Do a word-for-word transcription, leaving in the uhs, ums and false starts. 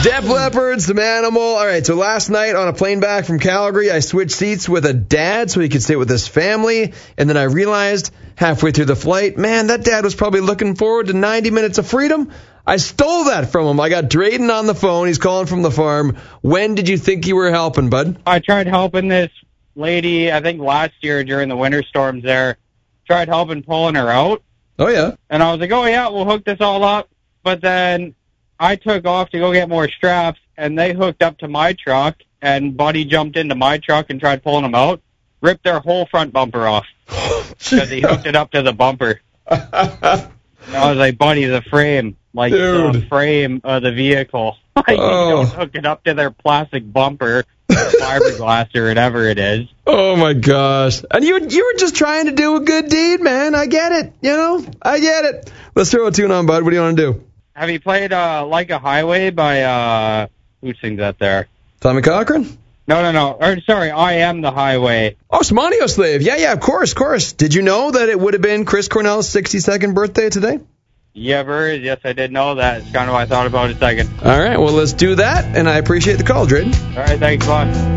Def Leppard, some Animal. All right, so last night on a plane back from Calgary, I switched seats with a dad so he could stay with his family. And then I realized halfway through the flight, man, that dad was probably looking forward to ninety minutes of freedom. I stole that from him. I got Drayden on the phone. He's calling from the farm. When did you think you were helping, bud? I tried helping this lady, I think last year during the winter storms there. Tried helping pulling her out. Oh, yeah. And I was like, oh, yeah, we'll hook this all up. But then I took off to go get more straps, and they hooked up to my truck, and Buddy jumped into my truck and tried pulling them out, ripped their whole front bumper off because he hooked it up to the bumper. I was like, Buddy, the frame, like Dude. the frame of the vehicle. Like, Oh. you don't hook it up to their plastic bumper, or fiberglass, or whatever it is. Oh, my gosh. And you, you were just trying to do a good deed, man. I get it. You know, I get it. Let's throw a tune on, bud. What do you want to do? Have you played uh, Like a Highway by, uh, who sings that there? Tommy Cochran? No, no, no. Or, sorry, I Am the Highway. Oh, some Audio Slave. Yeah, yeah, of course, of course. Did you know that it would have been Chris Cornell's sixty-second birthday today? Yeah, Bird. Yes, I did know that. It's kind of what I thought about a second. All right, well, let's do that, and I appreciate the call, Drayden. All right, thanks a lot.